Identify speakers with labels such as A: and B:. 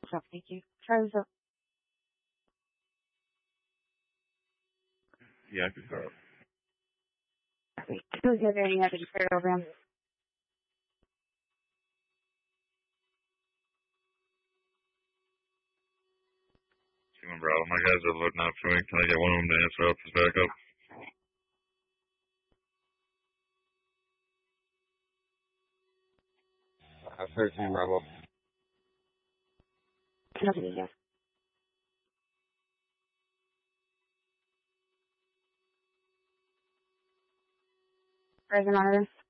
A: So, thank you. Charlie's up.
B: Yeah, I can start.
A: Who's there? You have to declare over him.
B: Bro, my guys are loading up for me. Can I get one of them to answer up his backup?
C: I've heard him, Bravo.
A: Nothing, yes. Present monitor.